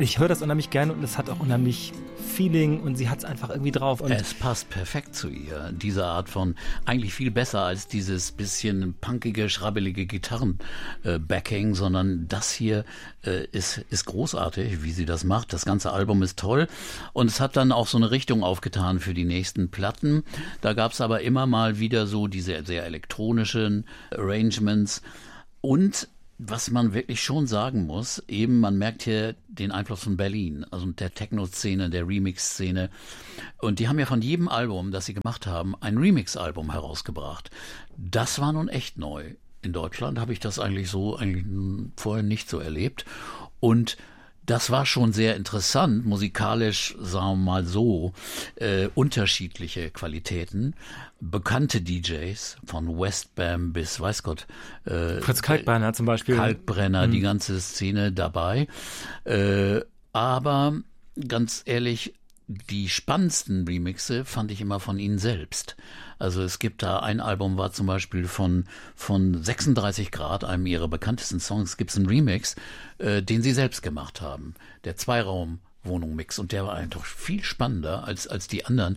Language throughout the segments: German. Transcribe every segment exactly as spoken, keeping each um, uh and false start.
Ich höre das unheimlich gerne und es hat auch unheimlich Feeling und sie hat es einfach irgendwie drauf. Und es passt perfekt zu ihr. Diese Art von, eigentlich viel besser als dieses bisschen punkige, schrabbelige Gitarren-Backing, äh, sondern das hier äh, ist, ist großartig, wie sie das macht. Das ganze Album ist toll und es hat dann auch so eine Richtung aufgetan für die nächsten Platten. Da gab es aber immer mal wieder so diese sehr elektronischen Arrangements und was man wirklich schon sagen muss, eben man merkt hier den Einfluss von Berlin, also der Techno-Szene, der Remix-Szene. Und die haben ja von jedem Album, das sie gemacht haben, ein Remix-Album herausgebracht. Das war nun echt neu. In Deutschland habe ich das eigentlich so eigentlich vorher nicht so erlebt. Und das war schon sehr interessant, musikalisch, sagen wir mal so, äh, unterschiedliche Qualitäten. Bekannte D Js, von Westbam bis, weiß Gott. Äh, Fritz Kalkbrenner zum Beispiel. Kalkbrenner, mhm. die ganze Szene dabei. Äh, aber ganz ehrlich, die spannendsten Remixe fand ich immer von ihnen selbst. Also es gibt da ein Album, war zum Beispiel von von sechsunddreißig Grad, einem ihrer bekanntesten Songs, gibt es einen Remix, äh, den sie selbst gemacht haben. Der Zweiraum-Wohnung-Mix. Und der war einfach viel spannender als als die anderen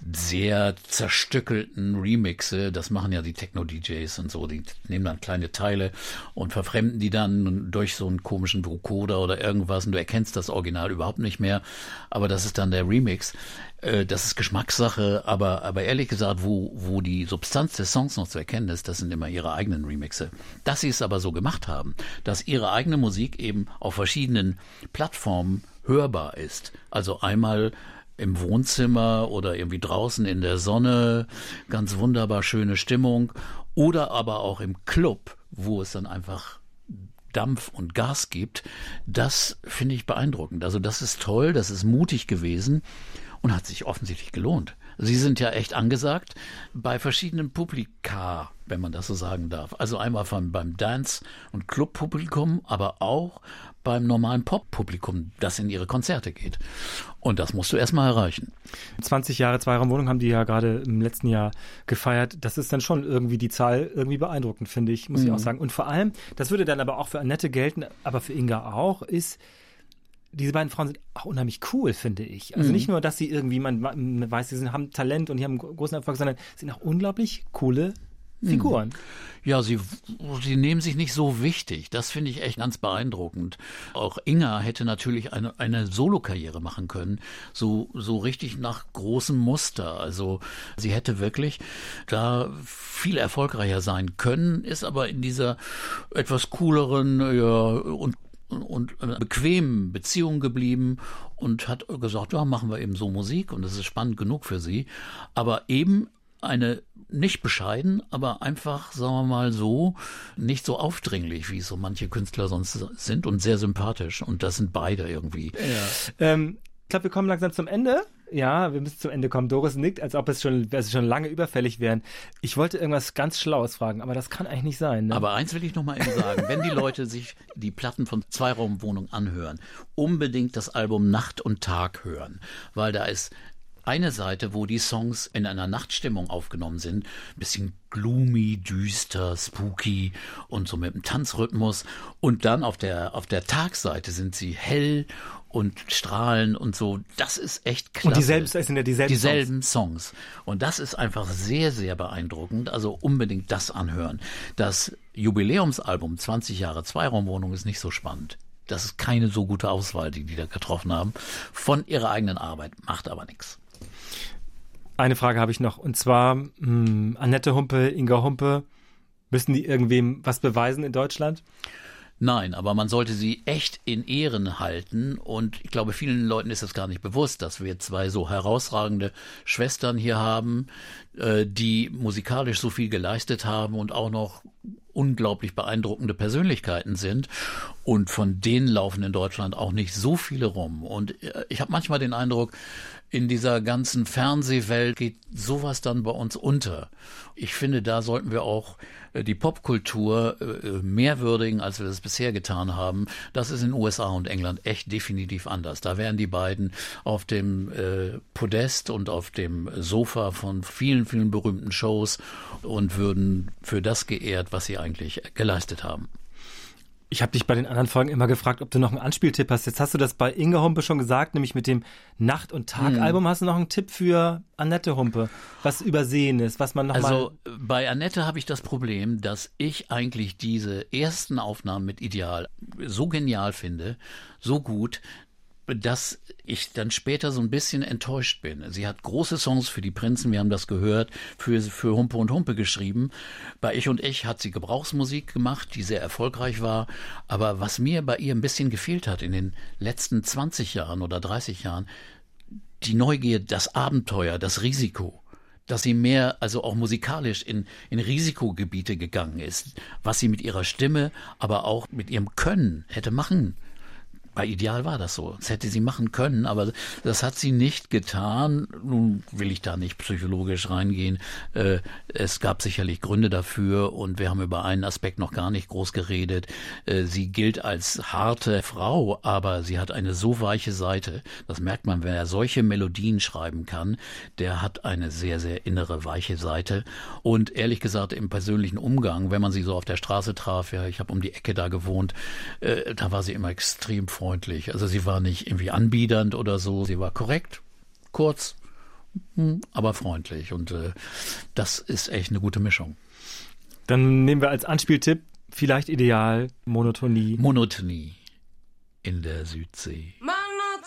sehr zerstückelten Remixe. Das machen ja die Techno-D Js und so. Die nehmen dann kleine Teile und verfremden die dann durch so einen komischen Vocoder oder irgendwas. Und du erkennst das Original überhaupt nicht mehr. Aber das ist dann der Remix. Das ist Geschmackssache, aber aber ehrlich gesagt, wo wo die Substanz des Songs noch zu erkennen ist, das sind immer ihre eigenen Remixe. Dass sie es aber so gemacht haben, dass ihre eigene Musik eben auf verschiedenen Plattformen hörbar ist. Also einmal im Wohnzimmer oder irgendwie draußen in der Sonne, ganz wunderbar schöne Stimmung, oder aber auch im Club, wo es dann einfach Dampf und Gas gibt. Das finde ich beeindruckend. Also das ist toll, das ist mutig gewesen. Und hat sich offensichtlich gelohnt. Sie sind ja echt angesagt bei verschiedenen Publika, wenn man das so sagen darf. Also einmal von, beim Dance- und Club-Publikum, aber auch beim normalen Pop-Publikum, das in ihre Konzerte geht. Und das musst du erstmal erreichen. zwanzig Jahre Zweiraumwohnung haben die ja gerade im letzten Jahr gefeiert. Das ist dann schon irgendwie die Zahl irgendwie beeindruckend, finde ich, muss mhm. ich auch sagen. Und vor allem, das würde dann aber auch für Annette gelten, aber für Inga auch, ist, diese beiden Frauen sind auch unheimlich cool, finde ich. Also mhm. nicht nur, dass sie irgendwie, man, man weiß, sie sind, haben Talent und die haben großen Erfolg, sondern sind auch unglaublich coole Figuren. Ja, sie, sie nehmen sich nicht so wichtig. Das finde ich echt ganz beeindruckend. Auch Inga hätte natürlich eine, eine Solokarriere machen können. So, so richtig nach großem Muster. Also, sie hätte wirklich da viel erfolgreicher sein können, ist aber in dieser etwas cooleren, ja, und und bequemen Beziehung geblieben und hat gesagt, ja, machen wir eben so Musik und das ist spannend genug für sie. Aber eben eine, nicht bescheiden, aber einfach, sagen wir mal so, nicht so aufdringlich, wie so manche Künstler sonst sind und sehr sympathisch. Und das sind beide irgendwie. Ja. Ähm, ich glaube, wir kommen langsam zum Ende. Ja, wir müssen zum Ende kommen. Doris nickt, als ob es schon, als schon lange überfällig wären. Ich wollte irgendwas ganz Schlaues fragen, aber das kann eigentlich nicht sein. Ne? Aber eins will ich noch mal eben sagen. Wenn die Leute sich die Platten von Zweiraumwohnung anhören, unbedingt das Album Nacht und Tag hören. Weil da ist eine Seite, wo die Songs in einer Nachtstimmung aufgenommen sind, ein bisschen gloomy, düster, spooky und so mit einem Tanzrhythmus. Und dann auf der, auf der Tagseite sind sie hell und strahlen und so. Das ist echt klasse. Und dieselben, das sind ja dieselben, dieselben Songs. Songs. Und das ist einfach sehr, sehr beeindruckend. Also unbedingt das anhören. Das Jubiläumsalbum zwanzig Jahre Zweiraumwohnung ist nicht so spannend. Das ist keine so gute Auswahl, die die da getroffen haben. Von ihrer eigenen Arbeit. Macht aber nichts. Eine Frage habe ich noch. Und zwar, mh, Annette Humpe, Inga Humpe, müssen die irgendwem was beweisen in Deutschland? Nein, aber man sollte sie echt in Ehren halten und ich glaube, vielen Leuten ist es gar nicht bewusst, dass wir zwei so herausragende Schwestern hier haben, äh, die musikalisch so viel geleistet haben und auch noch unglaublich beeindruckende Persönlichkeiten sind und von denen laufen in Deutschland auch nicht so viele rum und ich habe manchmal den Eindruck, in dieser ganzen Fernsehwelt geht sowas dann bei uns unter. Ich finde, da sollten wir auch die Popkultur mehr würdigen, als wir das bisher getan haben. Das ist in den U S A und England echt definitiv anders. Da wären die beiden auf dem Podest und auf dem Sofa von vielen, vielen berühmten Shows und würden für das geehrt, was sie eigentlich geleistet haben. Ich habe dich bei den anderen Folgen immer gefragt, ob du noch einen Anspieltipp hast. Jetzt hast du das bei Inge Humpe schon gesagt, nämlich mit dem Nacht- und Tag-Album. Hm. Hast du noch einen Tipp für Annette Humpe, was übersehen ist, was man noch Also mal... bei Annette habe ich das Problem, dass ich eigentlich diese ersten Aufnahmen mit Ideal so genial finde, so gut, dass ich dann später so ein bisschen enttäuscht bin. Sie hat große Songs für die Prinzen, wir haben das gehört, für, für Humpe und Humpe geschrieben. Bei Ich und Ich hat sie Gebrauchsmusik gemacht, die sehr erfolgreich war. Aber was mir bei ihr ein bisschen gefehlt hat in den letzten zwanzig Jahren oder dreißig Jahren, die Neugier, das Abenteuer, das Risiko. Dass sie mehr, also auch musikalisch in, in Risikogebiete gegangen ist, was sie mit ihrer Stimme, aber auch mit ihrem Können hätte machen. Bei Ideal war das so. Das hätte sie machen können, aber das hat sie nicht getan. Nun will ich da nicht psychologisch reingehen. Äh, es gab sicherlich Gründe dafür und wir haben über einen Aspekt noch gar nicht groß geredet. Äh, sie gilt als harte Frau, aber sie hat eine so weiche Seite. Das merkt man, wenn er solche Melodien schreiben kann. Der hat eine sehr, sehr innere, weiche Seite. Und ehrlich gesagt, im persönlichen Umgang, wenn man sie so auf der Straße traf, ja, ich habe um die Ecke da gewohnt, äh, da war sie immer extrem freundlich. Freundlich. Also sie war nicht irgendwie anbiedernd oder so. Sie war korrekt, kurz, aber freundlich. Und äh, das ist echt eine gute Mischung. Dann nehmen wir als Anspieltipp vielleicht Ideal Monotonie. Monotonie in der Südsee.